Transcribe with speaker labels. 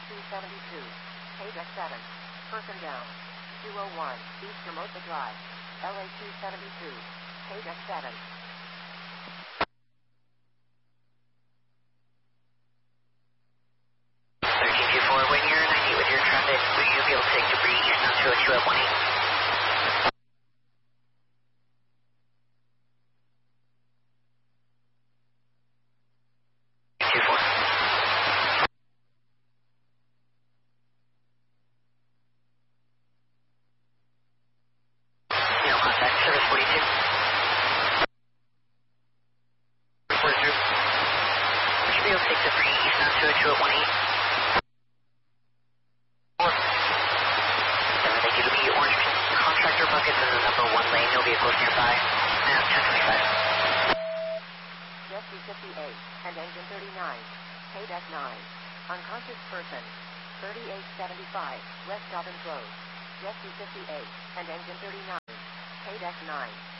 Speaker 1: LA272, Paydeck 7, person down. 201, East Hermosa Drive, LA272, Paydeck 7.
Speaker 2: When you're 90 with your traffic, will you be able to take debris east on 202 at 18?
Speaker 1: Jesse 58 and engine 39, Paydeck 9. Unconscious person, 3875, West Dobbins Road. Jesse 58 and engine 39, Paydeck 9.